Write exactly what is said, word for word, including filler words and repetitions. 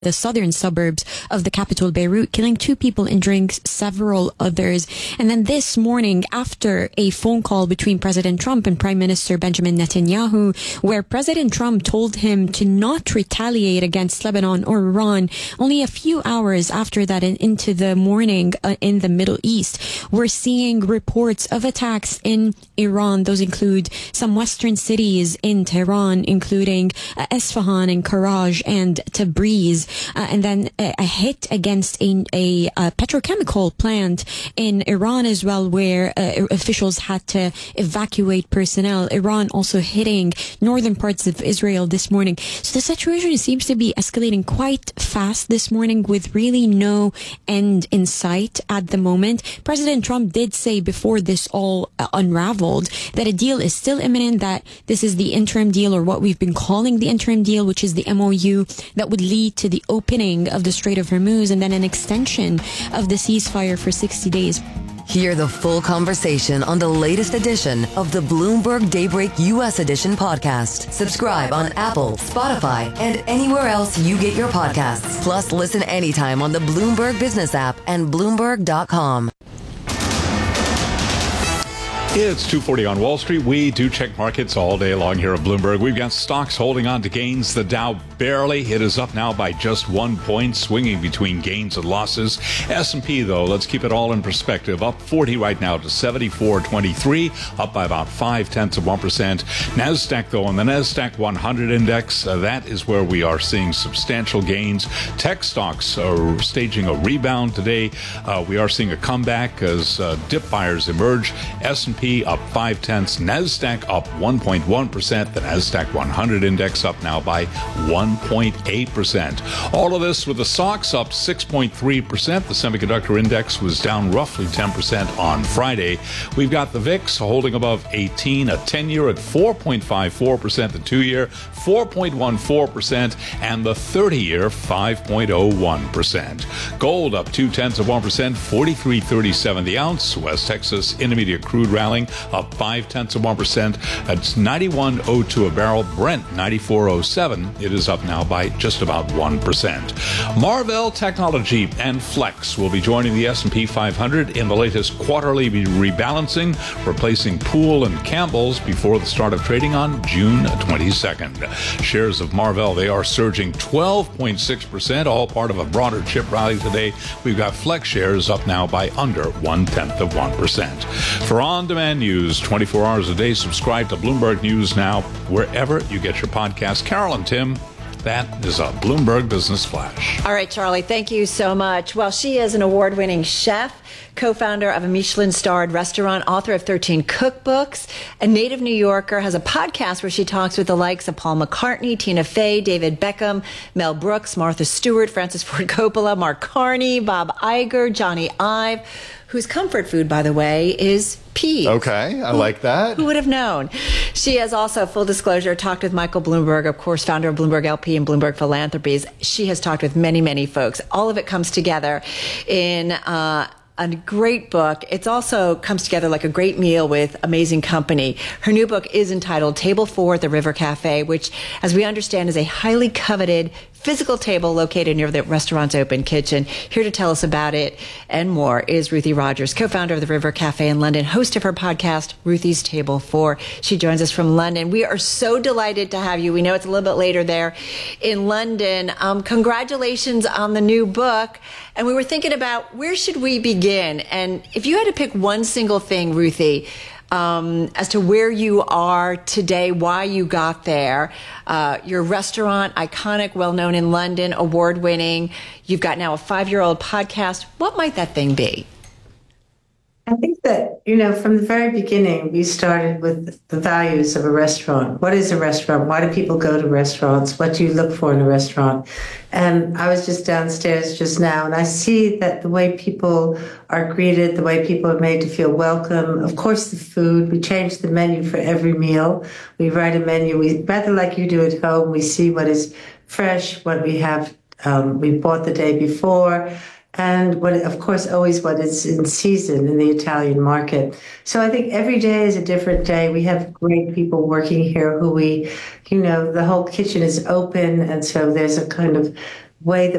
the southern suburbs of the capital, Beirut, killing two people, injuring several others. And then this morning, after a phone call between President Trump and Prime Minister Benjamin Netanyahu, where President Trump told him to not retaliate against Lebanon or Iran, only a few hours after that and into the morning uh, in the Middle East, we're seeing reports of attacks in Iran. Those include some western cities in Tehran, including uh, Isfahan and Karaj and Tabriz. Uh, and then a, a hit against a, a, a petrochemical plant in Iran as well, where uh, officials had to evacuate personnel. Iran also hitting northern parts of Israel this morning. So the situation seems to be escalating quite fast this morning with really no end in sight at the moment. President Trump did say before this all uh, unraveled that a deal is still imminent, that this is the interim deal, or what we've been calling the interim deal, which is the M O U that would lead to the opening of the Strait of Hormuz and then an extension of the ceasefire for sixty days. Hear the full conversation on the latest edition of the Bloomberg Daybreak U S Edition podcast. Subscribe on Apple, Spotify, and anywhere else you get your podcasts. Plus, listen anytime on the Bloomberg Business app and Bloomberg dot com. It's two forty on Wall Street. We do check markets all day long here at Bloomberg. We've got stocks holding on to gains. The Dow barely. It is up now by just one point, swinging between gains and losses. S and P, though, let's keep it all in perspective. Up forty right now to seventy-four twenty-three, up by about five-tenths of one percent. NASDAQ, though, on the NASDAQ one hundred index, uh, that is where we are seeing substantial gains. Tech stocks are staging a rebound today. Uh, we are seeing a comeback as uh, dip buyers emerge. S and P up five-tenths, NASDAQ up one point one percent, the NASDAQ one hundred index up now by one point eight percent. All of this with the S O X up six point three percent. The semiconductor index was down roughly ten percent on Friday. We've got the V I X holding above eighteen, a ten-year at four point five four percent, the two-year four point one four percent, and the thirty-year five point oh one percent. Gold up two-tenths of one percent, forty-three thirty-seven the ounce. West Texas Intermediate crude rallying up five-tenths of one percent. It's ninety-one oh two a barrel. Brent ninety-four oh seven. It is up now by just about one percent. Marvell Technology and Flex will be joining the S and P five hundred in the latest quarterly rebalancing, replacing Poole and Campbell's before the start of trading on June twenty-second. Shares of Marvell, they are surging twelve point six percent, all part of a broader chip rally today. We've got Flex shares up now by under one-tenth of one percent. For on-demand news, twenty-four hours a day, subscribe to Bloomberg News Now, wherever you get your podcasts. Carol and Tim, that is a Bloomberg Business Flash. All right, Charlie, thank you so much. Well, she is an award-winning chef, co-founder of a Michelin-starred restaurant, author of thirteen cookbooks, a native New Yorker, has a podcast where she talks with the likes of Paul McCartney, Tina Fey, David Beckham, Mel Brooks, Martha Stewart, Francis Ford Coppola, Mark Carney, Bob Iger, Johnny Ive, whose comfort food, by the way, is peas. Okay, I like that. Who would have known? She has also, full disclosure, talked with Michael Bloomberg, of course, founder of Bloomberg L P and Bloomberg Philanthropies. She has talked with many, many folks. All of it comes together in uh, a great book. It's also comes together like a great meal with amazing company. Her new book is entitled Table four at the River Cafe, which, as we understand, is a highly coveted physical table located near the restaurant's open kitchen. Here to tell us about it and more is Ruthie Rogers, co-founder of the River Cafe in London, host of her podcast, Ruthie's Table four. She joins us from London. We are so delighted to have you. We know it's a little bit later there in London. Um, congratulations on the new book. And we were thinking about where should we begin? And if you had to pick one single thing, Ruthie, Um, as to where you are today, why you got there. Uh, your restaurant, iconic, well-known in London, award-winning. You've got now a five-year-old podcast. What might that thing be? I think that, you know, from the very beginning, we started with the values of a restaurant. What is a restaurant? Why do people go to restaurants? What do you look for in a restaurant? And I was just downstairs just now, and I see that the way people are greeted, the way people are made to feel welcome, of course, the food. We change the menu for every meal. We write a menu. We rather like you do at home. We see what is fresh, what we have, um, we bought the day before. And what, of course, always what is in season in the Italian market. So I think every day is a different day. We have great people working here who we, you know, the whole kitchen is open. And so there's a kind of way that